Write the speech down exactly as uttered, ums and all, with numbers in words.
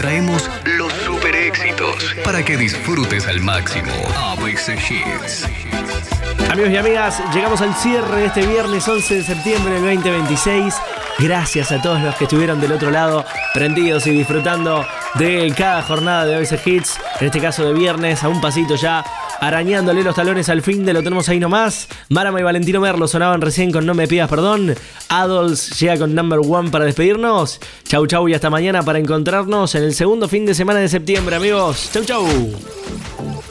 Traemos los super éxitos para que disfrutes al máximo. A B C Hits. Amigos y amigas, llegamos al cierre de este viernes once de septiembre del veinte veintiséis. Gracias a todos los que estuvieron del otro lado, prendidos y disfrutando de cada jornada de A B C Hits. En este caso de viernes, a un pasito ya, arañándole los talones al fin de lo tenemos ahí nomás. Marama y Valentino Merlo sonaban recién con No Me Pidas Perdón. Adols llega con Number One para despedirnos. Chau chau y hasta mañana para encontrarnos en el segundo fin de semana de septiembre, amigos. Chau chau.